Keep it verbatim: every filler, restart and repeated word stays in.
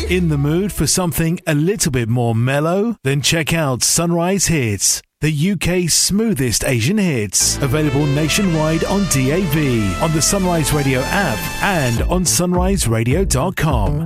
In the mood for something a little bit more mellow? Then check out Sunrise Hits, the U K's smoothest Asian hits. Available nationwide on D A B, on the Sunrise Radio app, and on sunrise radio dot com.